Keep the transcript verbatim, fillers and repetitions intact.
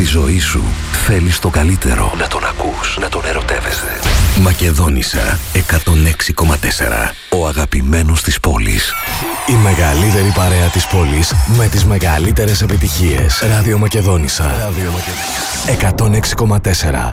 Στη ζωή σου θέλεις το καλύτερο. Να τον ακούς, να τον ερωτεύεσαι. Μακεδόνισσα εκατόν έξι κόμμα τέσσερα. Ο αγαπημένος της πόλης. Η μεγαλύτερη παρέα της πόλης με τις μεγαλύτερες επιτυχίες. Ράδιο Μακεδόνισσα. εκατόν έξι κόμμα τέσσερα.